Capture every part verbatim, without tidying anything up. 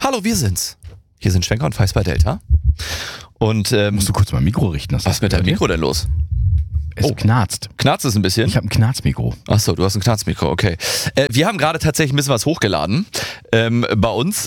Hallo, wir sind's. Hier sind Schwenker und Feist bei Delta. Und ähm, Musst du kurz mal ein Mikro richten? was ist mit deinem Mikro denn los? Es Oh. knarzt. Knarzt es ein bisschen? Ich habe ein Knarzmikro. Achso, du hast ein Knarzmikro, okay. Äh, wir haben gerade tatsächlich ein bisschen was hochgeladen ähm, bei uns.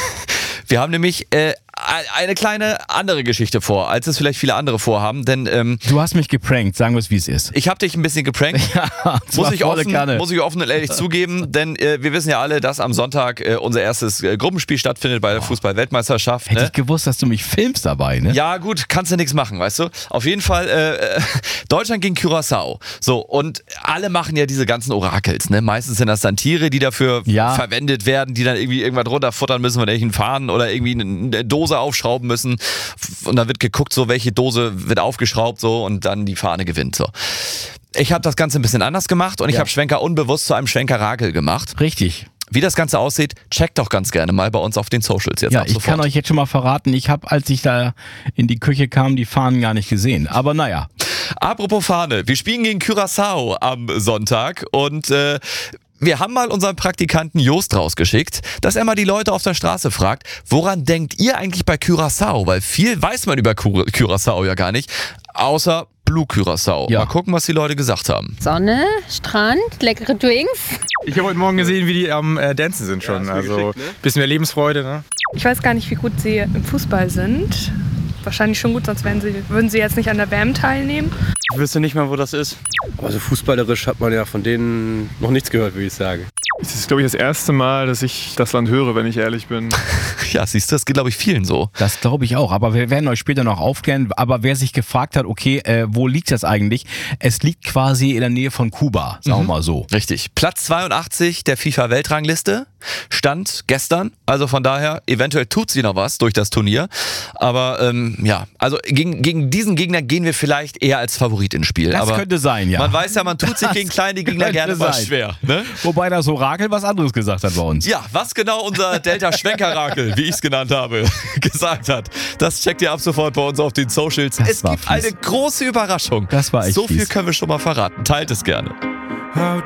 Wir haben nämlich äh, eine kleine andere Geschichte vor, als es vielleicht viele andere vorhaben, denn ähm, Du hast mich geprankt, sagen wir es, wie es ist. ich habe dich ein bisschen geprankt. Ja, Muss ich, volle offen, Kanne. muss ich offen und ehrlich zugeben, denn äh, wir wissen ja alle, dass am Sonntag äh, unser erstes äh, Gruppenspiel stattfindet bei der Fußball-Weltmeisterschaft. Hätte Ne? ich gewusst, dass du mich filmst dabei, ne? Ja gut, kannst du nichts machen, weißt du? Auf jeden Fall äh, Deutschland gegen Curaçao. So, und alle machen ja diese ganzen Orakels, ne? Meistens sind das dann Tiere, die dafür Ja. verwendet werden, die dann irgendwie irgendwas runterfuttern müssen von irgendwelchen Fahnen oder irgendwie eine Dose aufschrauben müssen. Und dann wird geguckt, so welche Dose wird aufgeschraubt so und dann die Fahne gewinnt. So. Ich habe das Ganze ein bisschen anders gemacht und ich Ja. habe Schwenker unbewusst zu einem Schwenker-Rakel gemacht. Richtig. Wie das Ganze aussieht, checkt doch ganz gerne mal bei uns auf den Socials jetzt Ja, ab ich sofort. kann euch jetzt schon mal verraten, ich habe, als ich da in die Küche kam, die Fahnen gar nicht gesehen. Aber naja. Apropos Fahne, wir spielen gegen Curaçao am Sonntag und äh, wir haben mal unseren Praktikanten Jost rausgeschickt, dass er mal die Leute auf der Straße fragt, woran denkt ihr eigentlich bei Curaçao? Weil viel weiß man über Cura- Curaçao ja gar nicht, außer Blue Curaçao. Ja. Mal gucken, was die Leute gesagt haben. Sonne, Strand, leckere Drinks. Ich habe heute Morgen gesehen, wie die am äh, Dancen sind schon. Also bisschen mehr Lebensfreude, ne? Ich weiß gar nicht, wie gut sie im Fußball sind. Wahrscheinlich schon gut, sonst wären sie, würden sie jetzt nicht an der W M teilnehmen. Ich wüsste nicht mal, wo das ist. Also fußballerisch hat man ja von denen noch nichts gehört, würde ich sagen. Es ist, glaube ich, das erste Mal, dass ich das Land höre, wenn ich ehrlich bin. Ja, siehst du, das geht, glaube ich, vielen so. Das glaube ich auch, aber wir werden euch später noch aufklären. Aber wer sich gefragt hat, okay, äh, wo liegt das eigentlich? Es liegt quasi in der Nähe von Kuba, sagen wir mal so. Richtig. Platz zweiundachtzig der FIFA-Weltrangliste stand gestern. Also von daher, eventuell tut sie noch was durch das Turnier. Aber ähm, ja, also gegen, gegen diesen Gegner gehen wir vielleicht eher als Favorit ins Spiel. Das Aber könnte sein, ja. man weiß ja, man tut sich Das gegen kleine Gegner könnte gerne mal sein. schwer. Ne? Wobei das Orakel was anderes gesagt hat bei uns. Ja, was genau unser Delta-Schwenker-Rakel, wie ich es genannt habe, gesagt hat, das checkt ihr ab sofort bei uns auf den Socials. Das Es war gibt fies. eine große Überraschung. Das war echt So viel fies. können wir schon mal verraten. Teilt es gerne. How